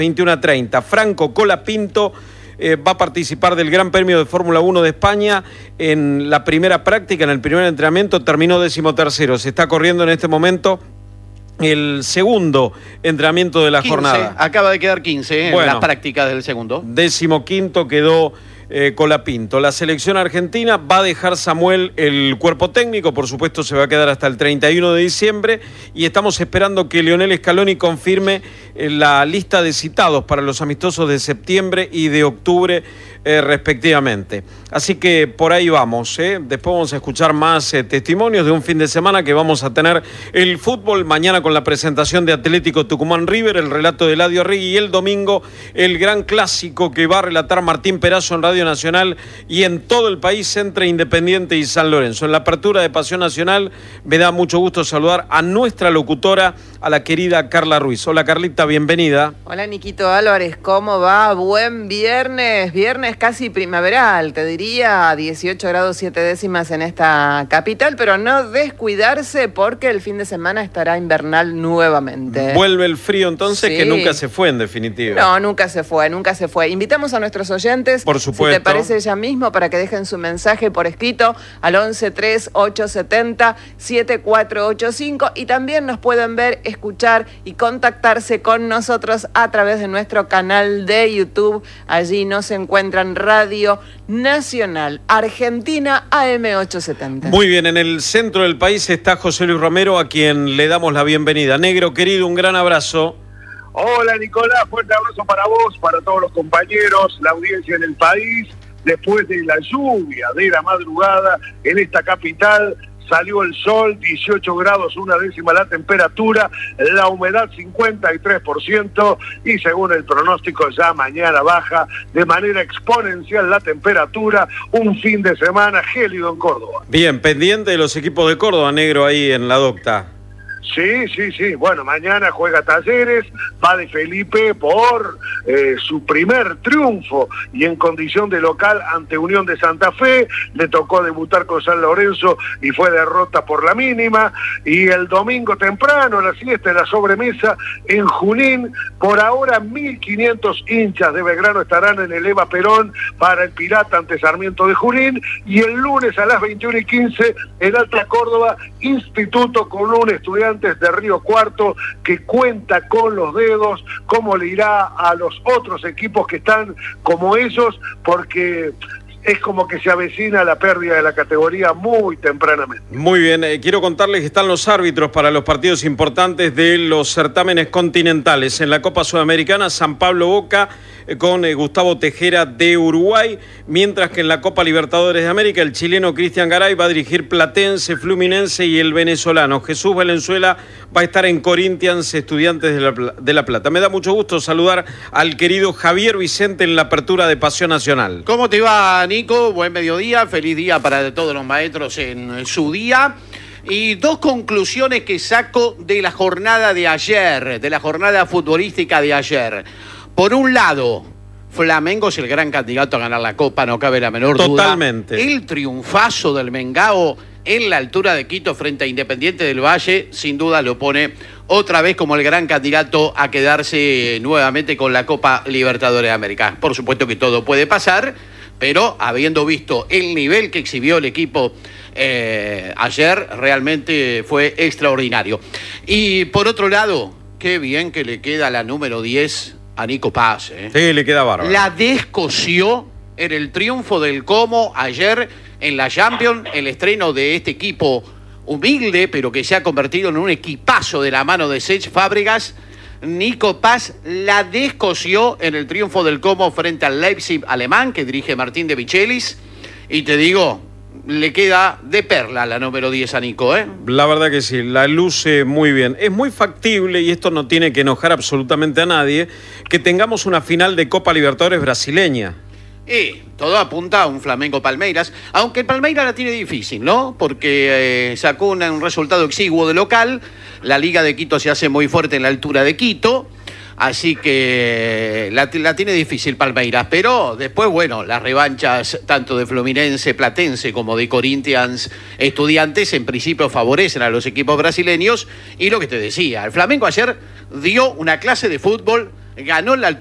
21:30. Franco Colapinto va a participar del Gran Premio de Fórmula 1 de España en la primera práctica, en el primer entrenamiento, terminó 13º. Se está corriendo en este momento el segundo entrenamiento de la 15, jornada. Acaba de quedar 15 en las prácticas del segundo. 15º quedó Colapinto. La selección argentina va a dejar Samuel el cuerpo técnico, por supuesto se va a quedar hasta el 31 de diciembre y estamos esperando que Lionel Scaloni confirme la lista de citados para los amistosos de septiembre y de octubre respectivamente. Así que por ahí vamos. Después vamos a escuchar más testimonios de un fin de semana que vamos a tener el fútbol mañana con la presentación de Atlético Tucumán River, el relato de Eladio Rigui, y el domingo el gran clásico que va a relatar Martín Perazo en Radio Nacional y en todo el país entre Independiente y San Lorenzo. En la apertura de Pasión Nacional me da mucho gusto saludar a nuestra locutora, a la querida Carla Ruiz. Hola Carlita, bienvenida. Hola Niquito Álvarez, ¿cómo va? Buen viernes, viernes casi primaveral, te diría, 18 grados 7 décimas en esta capital, pero no descuidarse porque el fin de semana estará invernal nuevamente. Vuelve el frío entonces, sí, que nunca se fue en definitiva. No, nunca se fue, nunca se fue. Invitamos a nuestros oyentes, por supuesto, si te parece ya mismo, para que dejen su mensaje por escrito al 1138707485 y también nos pueden ver, escuchar y contactarse con nosotros a través de nuestro canal de YouTube. Allí nos encuentran Radio Nacional Argentina AM870. Muy bien, en el centro del país está José Luis Romero, a quien le damos la bienvenida. Negro querido, un gran abrazo. Hola Nicolás, fuerte abrazo para vos, para todos los compañeros, la audiencia en el país. Después de la lluvia de la madrugada en esta capital, salió el sol, 18 grados, 1/10 la temperatura, la humedad 53% y según el pronóstico ya mañana baja de manera exponencial la temperatura, un fin de semana gélido en Córdoba. Bien, pendiente de los equipos de Córdoba, Negro, ahí en la docta. Sí. Bueno, mañana juega Talleres, va de Felipe por su primer triunfo y en condición de local ante Unión de Santa Fe. Le tocó debutar con San Lorenzo y fue derrota por la mínima. Y el domingo temprano, la siesta, la sobremesa en Junín. Por ahora 1.500 hinchas de Belgrano estarán en el Eva Perón para el Pirata ante Sarmiento de Junín. Y el lunes a las 21:15 en Alta Córdoba, Instituto Colón, Estudiantes de Río Cuarto, que cuenta con los dedos cómo le irá a los otros equipos que están como ellos, porque es como que se avecina la pérdida de la categoría muy tempranamente. Muy bien, quiero contarles que están los árbitros para los partidos importantes de los certámenes continentales. En la Copa Sudamericana, San Pablo Boca con Gustavo Tejera de Uruguay, mientras que en la Copa Libertadores de América el chileno Cristian Garay va a dirigir Platense, Fluminense y el venezolano Jesús Valenzuela va a estar en Corinthians, Estudiantes de La Plata. Me da mucho gusto saludar al querido Javier Vicente en la apertura de Pasión Nacional. ¿Cómo te va, Nico? Buen mediodía, feliz día para todos los maestros en su día. Y dos conclusiones que saco de la jornada de ayer, de la jornada futbolística de ayer. Por un lado, Flamengo es el gran candidato a ganar la Copa, no cabe la menor duda. Totalmente. El triunfazo del Mengao en la altura de Quito frente a Independiente del Valle, sin duda lo pone otra vez como el gran candidato a quedarse nuevamente con la Copa Libertadores de América. Por supuesto que todo puede pasar, pero habiendo visto el nivel que exhibió el equipo ayer, realmente fue extraordinario. Y por otro lado, qué bien que le queda la número 10 a Nico Paz. Sí, le queda bárbaro. La descosió en el triunfo del Como ayer en la Champions, el estreno de este equipo humilde, pero que se ha convertido en un equipazo de la mano de Cesc Fábregas. Nico Paz la descosió en el triunfo del Como frente al Leipzig alemán, que dirige Martín de Michelis. Y te digo, le queda de perla la número 10 a Nico, ¿eh? La verdad que sí, la luce muy bien. Es muy factible, y esto no tiene que enojar absolutamente a nadie, que tengamos una final de Copa Libertadores brasileña. Todo apunta a un Flamengo-Palmeiras, aunque el Palmeiras la tiene difícil, ¿no? Porque sacó un resultado exiguo de local, la Liga de Quito se hace muy fuerte en la altura de Quito, así que la tiene difícil Palmeiras, pero después, bueno, las revanchas tanto de Fluminense, Platense como de Corinthians, Estudiantes, en principio favorecen a los equipos brasileños, y lo que te decía, el Flamengo ayer dio una clase de fútbol ganó la